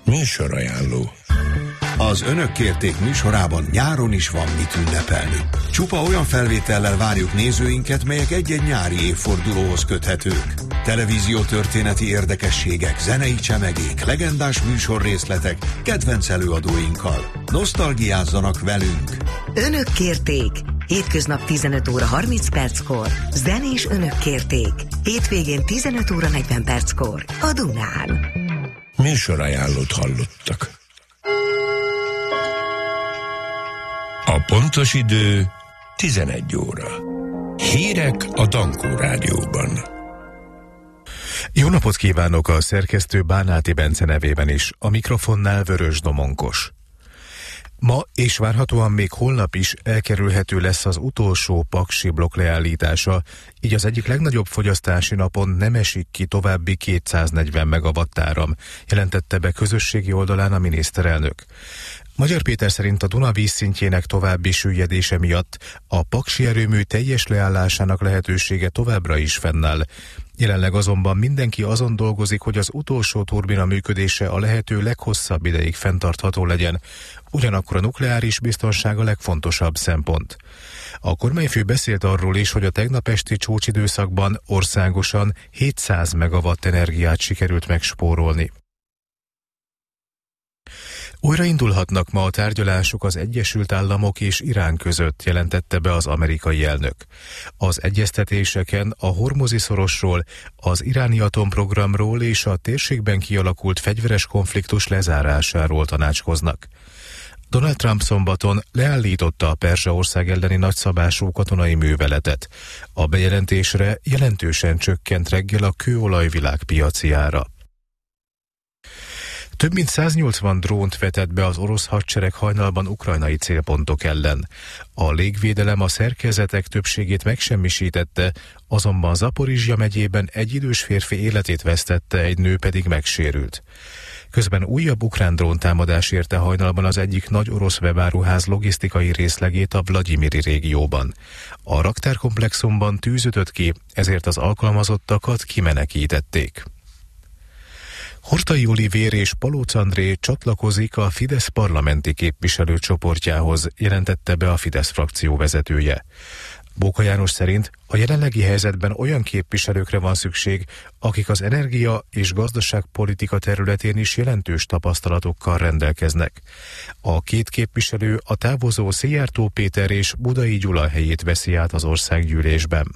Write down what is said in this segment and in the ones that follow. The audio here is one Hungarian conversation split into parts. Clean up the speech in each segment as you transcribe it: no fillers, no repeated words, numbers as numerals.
Műsorajánló. Az Önök kérték műsorában nyáron is van mit ünnepelni. Csupa olyan felvétellel várjuk nézőinket, melyek egy-egy nyári évfordulóhoz köthetők. Televíziótörténeti érdekességek, zenei csemegék, legendás műsorrészletek, kedvenc előadóinkkal. Nosztalgiázzanak velünk! Önök kérték! Hétköznap 15 óra 30 perckor. Zenés Önök kérték. Hétvégén 15 óra 40 perckor. A Dunán. Műsorajánlót hallottak. A pontos idő 11 óra. Hírek a Dankó Rádióban. Jó napot kívánok a szerkesztő Bánáti Bence nevében is, a mikrofonnál Vörös Domonkos. Ma és várhatóan még holnap is elkerülhető lesz az utolsó paksi blokk leállítása, így az egyik legnagyobb fogyasztási napon nem esik ki további 240 megawattáram, jelentette be közösségi oldalán a miniszterelnök. Magyar Péter szerint a Duna vízszintjének további süllyedése miatt a paksi erőmű teljes leállásának lehetősége továbbra is fennáll. Jelenleg azonban mindenki azon dolgozik, hogy az utolsó turbina működése a lehető leghosszabb ideig fenntartható legyen, ugyanakkor a nukleáris biztonság a legfontosabb szempont. A kormányfő beszélt arról is, hogy a tegnap esti csúcsidőszakban országosan 700 megawatt energiát sikerült megspórolni. Újraindulhatnak ma a tárgyalások az Egyesült Államok és Irán között, jelentette be az amerikai elnök. Az egyeztetéseken a Hormuzi szorosról, az iráni atomprogramról és a térségben kialakult fegyveres konfliktus lezárásáról tanácskoznak. Donald Trump szombaton leállította a Perzsaország elleni nagyszabású katonai műveletet. A bejelentésre jelentősen csökkent reggel a kőolaj világpiaci ára. Több mint 180 drónt vetett be az orosz hadsereg hajnalban ukrajnai célpontok ellen. A légvédelem a szerkezetek többségét megsemmisítette, azonban Zaporizsja megyében egy idős férfi életét vesztette, egy nő pedig megsérült. Közben újabb ukrán dróntámadás érte hajnalban az egyik nagy orosz webáruház logisztikai részlegét a Vlagyimiri régióban. A raktárkomplexumban tűz ütött ki, ezért az alkalmazottakat kimenekítették. Horthy Olivér és Palóc André csatlakozik a Fidesz parlamenti képviselőcsoportjához, jelentette be a Fidesz frakció vezetője. Bóka János szerint a jelenlegi helyzetben olyan képviselőkre van szükség, akik az energia és gazdaságpolitika területén is jelentős tapasztalatokkal rendelkeznek. A két képviselő a távozó Szijjártó Péter és Budai Gyula helyét veszi át az országgyűlésben.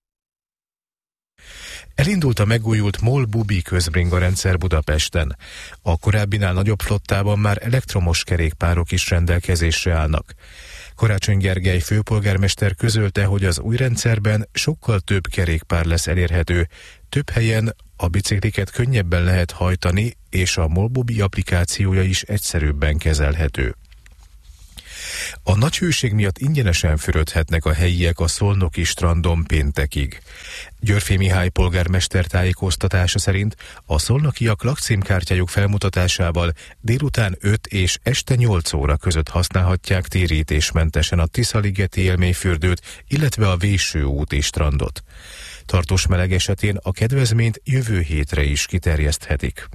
Elindult a megújult MOL-Bubi közbringa rendszer Budapesten. A korábbinál nagyobb flottában már elektromos kerékpárok is rendelkezésre állnak. Karácsony Gergely főpolgármester közölte, hogy az új rendszerben sokkal több kerékpár lesz elérhető, több helyen a bicikliket könnyebben lehet hajtani, és a MOL-Bubi applikációja is egyszerűbben kezelhető. A nagy hőség miatt ingyenesen fürödhetnek a helyiek a szolnoki strandon péntekig. Györffy Mihály polgármester tájékoztatása szerint a szolnokiak lakcímkártyájuk felmutatásával délután 5 és este 8 óra között használhatják térítésmentesen a Tiszaligeti élményfürdőt, illetve a Véső úti strandot. Tartós meleg esetén a kedvezményt jövő hétre is kiterjeszthetik.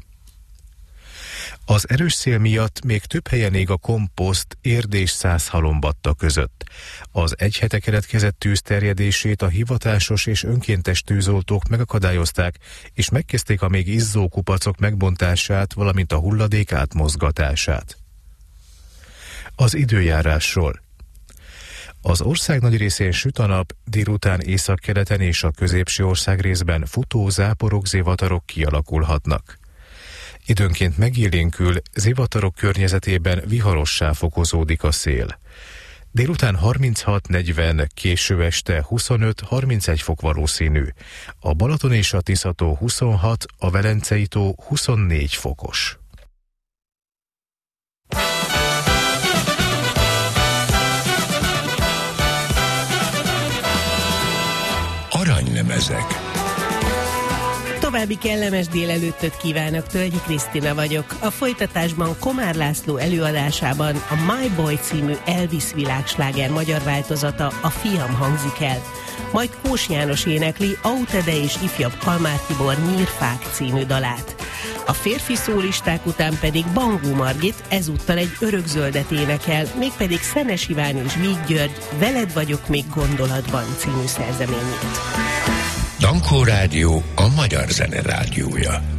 Az erős szél miatt még több helyen ég a komposzt Érd és Szászhalombatta között. Az egy hete keletkezett tűz terjedését a hivatásos és önkéntes tűzoltók megakadályozták, és megkezdték a még izzó kupacok megbontását, valamint a hulladék átmozgatását. Az időjárásról. Az ország nagy részén süt a nap, délután északkeleten és a középső ország részben futó záporok, zivatarok kialakulhatnak. Időnként megélénkül, zivatarok környezetében viharossá fokozódik a szél. Délután 36-40, késő este 25-31 fok valószínű. A Balaton és a Tisza-tó 26, a Velencei tó 24 fokos. Aranylemezek. További kellemes délelőttöt kívánok, Tölgyi Krisztina vagyok. A folytatásban Komár László előadásában a My Boy című Elvis világsláger magyar változata, A fiam hangzik el. Majd Kós János énekli Autede és ifjabb Kalmár Tibor Nyírfák című dalát. A férfi szólisták után pedig Bangó Margit ezúttal egy örökzöldet énekel, mégpedig Szenes Iván és Víg György Veled vagyok még gondolatban című szerzeményét. Dankó Rádió a magyar zene rádiója.